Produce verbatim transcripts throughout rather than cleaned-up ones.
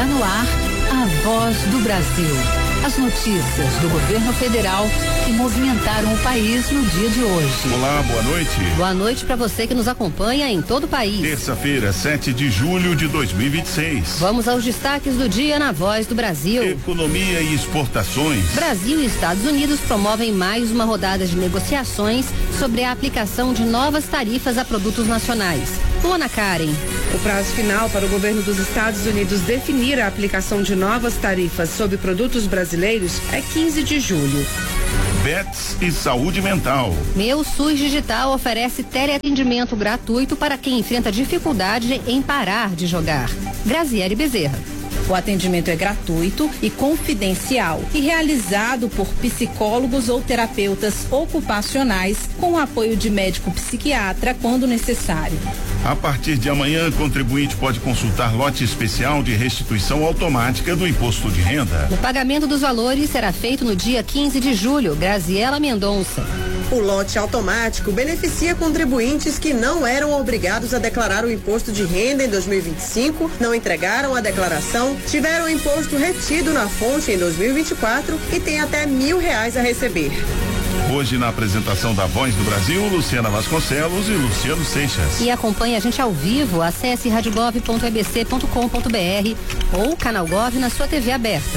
Está no ar a Voz do Brasil. As notícias do governo federal que movimentaram o país no dia de hoje. Olá, boa noite. Boa noite para você que nos acompanha em todo o país. Terça-feira, sete de julho de dois mil e vinte e seis. Vamos aos destaques do dia na Voz do Brasil. Economia e exportações. Brasil e Estados Unidos promovem mais uma rodada de negociações sobre a aplicação de novas tarifas a produtos nacionais. Luana Karen. O prazo final para o governo dos Estados Unidos definir a aplicação de novas tarifas sobre produtos brasileiros é quinze de julho. Bets e saúde mental. Meu SUS Digital oferece teleatendimento gratuito para quem enfrenta dificuldade em parar de jogar. Graziele Bezerra. O atendimento é gratuito e confidencial e realizado por psicólogos ou terapeutas ocupacionais com o apoio de médico psiquiatra quando necessário. A partir de amanhã, contribuinte pode consultar lote especial de restituição automática do imposto de renda. O pagamento dos valores será feito no dia quinze de julho. Graziela Mendonça. O lote automático beneficia contribuintes que não eram obrigados a declarar o imposto de renda em dois mil e vinte e cinco, não entregaram a declaração, tiveram o imposto retido na fonte em dois mil e vinte e quatro e têm até mil reais a receber. Hoje, na apresentação da Voz do Brasil, Luciana Vasconcelos e Luciano Seixas. E acompanhe a gente ao vivo, acesse radiogov ponto e b c ponto com ponto b r ou Canal Gov na sua T V aberta.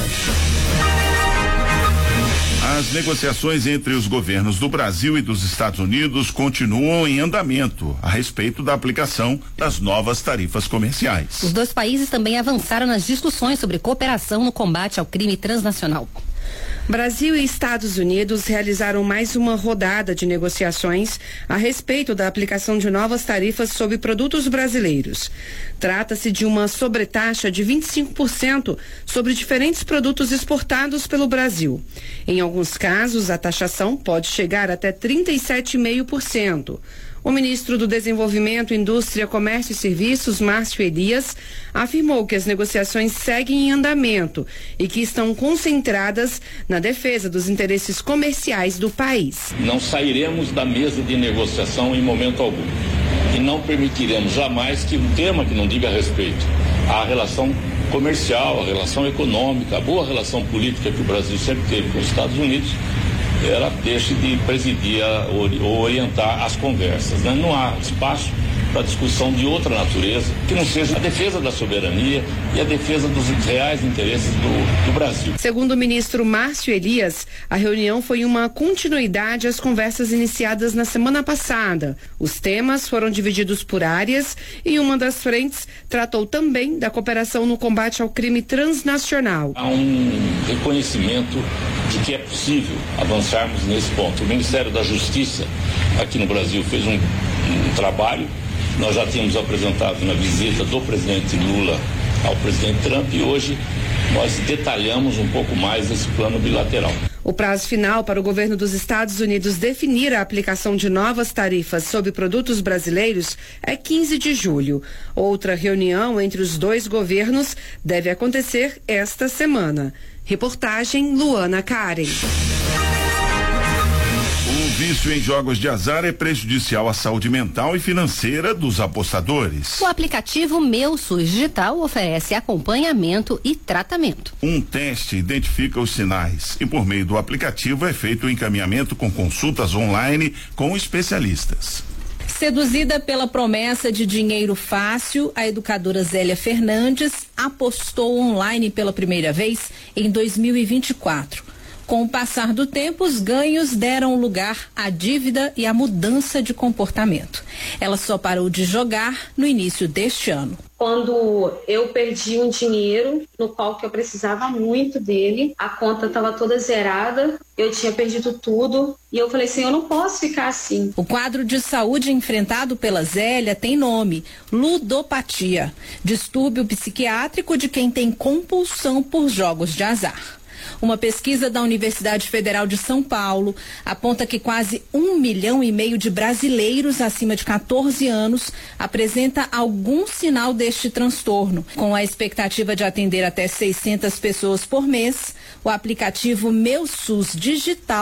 As negociações entre os governos do Brasil e dos Estados Unidos continuam em andamento a respeito da aplicação das novas tarifas comerciais. Os dois países também avançaram nas discussões sobre cooperação no combate ao crime transnacional. Brasil e Estados Unidos realizaram mais uma rodada de negociações a respeito da aplicação de novas tarifas sobre produtos brasileiros. Trata-se de uma sobretaxa de vinte e cinco por cento sobre diferentes produtos exportados pelo Brasil. Em alguns casos, a taxação pode chegar até trinta e sete vírgula cinco por cento. O ministro do Desenvolvimento, Indústria, Comércio e Serviços, Márcio Elias, afirmou que as negociações seguem em andamento e que estão concentradas na defesa dos interesses comerciais do país. Não sairemos da mesa de negociação em momento algum e não permitiremos jamais que um tema que não diga respeito à relação comercial, à relação econômica, à boa relação política que o Brasil sempre teve com os Estados Unidos, ela deixe de presidir a, ou orientar as conversas, né? Não há espaço para discussão de outra natureza que não seja a defesa da soberania e a defesa dos reais interesses do, do Brasil. Segundo o ministro Márcio Elias, a reunião foi uma continuidade às conversas iniciadas na semana passada. Os temas foram divididos por áreas e uma das frentes tratou também da cooperação no combate ao crime transnacional. Há um reconhecimento de que é possível avançarmos nesse ponto. O Ministério da Justiça aqui no Brasil fez um, um trabalho. Nós já tínhamos apresentado na visita do presidente Lula ao presidente Trump e hoje nós detalhamos um pouco mais esse plano bilateral. O prazo final para o governo dos Estados Unidos definir a aplicação de novas tarifas sobre produtos brasileiros é quinze de julho. Outra reunião entre os dois governos deve acontecer esta semana. Reportagem Luana Karen. O vício em jogos de azar é prejudicial à saúde mental e financeira dos apostadores. O aplicativo Meu SUS Digital oferece acompanhamento e tratamento. Um teste identifica os sinais e, por meio do aplicativo, é feito o encaminhamento com consultas online com especialistas. Seduzida pela promessa de dinheiro fácil, a educadora Zélia Fernandes apostou online pela primeira vez em dois mil e vinte e quatro. Com o passar do tempo, os ganhos deram lugar à dívida e à mudança de comportamento. Ela só parou de jogar no início deste ano. Quando eu perdi um dinheiro, no qual que eu precisava muito dele, a conta estava toda zerada, eu tinha perdido tudo e eu falei assim, eu não posso ficar assim. O quadro de saúde enfrentado pela Zélia tem nome, ludopatia, distúrbio psiquiátrico de quem tem compulsão por jogos de azar. Uma pesquisa da Universidade Federal de São Paulo aponta que quase um milhão e meio de brasileiros acima de catorze anos apresenta algum sinal deste transtorno. Com a expectativa de atender até seiscentas pessoas por mês, o aplicativo Meu SUS Digital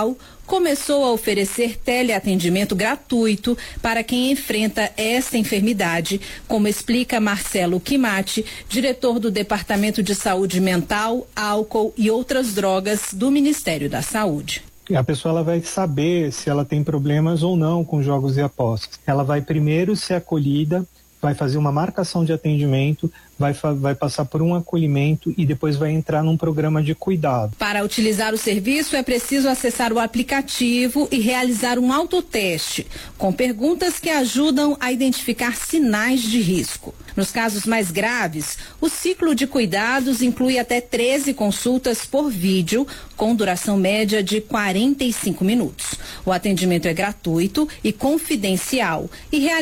começou a oferecer teleatendimento gratuito para quem enfrenta esta enfermidade, como explica Marcelo Quimati, diretor do Departamento de Saúde Mental, Álcool e Outras Drogas do Ministério da Saúde. A pessoa ela vai saber se ela tem problemas ou não com jogos e apostas. Ela vai primeiro ser acolhida, vai fazer uma marcação de atendimento, vai, vai passar por um acolhimento e depois vai entrar num programa de cuidado. Para utilizar o serviço é preciso acessar o aplicativo e realizar um autoteste, com perguntas que ajudam a identificar sinais de risco. Nos casos mais graves, o ciclo de cuidados inclui até treze consultas por vídeo, com duração média de quarenta e cinco minutos. O atendimento é gratuito e confidencial e realizado